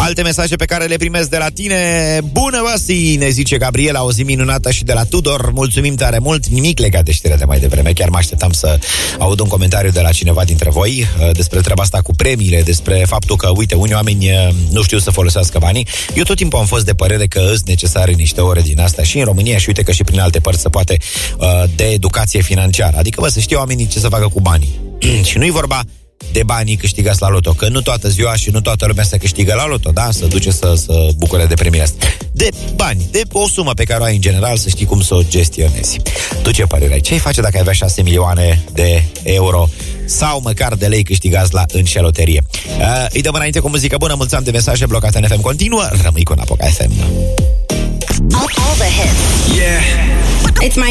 Alte mesaje pe care le primesc de la tine. Bună, Vasi, ne zice Gabriela, o zi minunată, și de la Tudor. Mulțumim tare mult. Nimic legat de știrea de mai devreme. Chiar mă așteptam să aud un comentariu de la cineva dintre voi despre treaba asta cu premiile, despre faptul că, uite, unii oameni nu știu să folosească banii. Eu tot timpul am fost de părere că îs necesare niște ore din astea și în România, și uite că și prin alte părți se poate, de educație financiară. Adică, bă, să știe oamenii ce să facă cu banii. Și nu-i vorba de banii câștigați la loto, că nu toată ziua și nu toată lumea se câștigă la loto, da? Să duce să bucure de premiile astea. De bani, de o sumă pe care o ai în general, să știi cum să o gestionezi. Tu ce părere ai? Ce-ai face dacă ai avea 6 milioane de euro sau măcar de lei câștigați la înșeloterie? Îi dăm înainte cu muzică bună, mulțumim de mesaje, Blocate în FM continuă, rămâi cu Napoca FM. All the hits. Yeah. It's my